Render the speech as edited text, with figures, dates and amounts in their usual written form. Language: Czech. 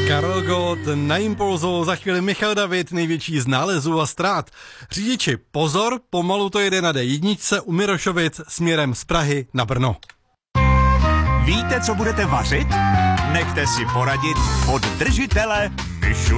Karel Gott na Impulzu, za chvíli Michal David, největší z nálezů a ztrát. Řidiči, pozor, pomalu to jede na D1 u Mirošovic směrem z Prahy na Brno. Víte, co budete vařit? Nechte si poradit od držitele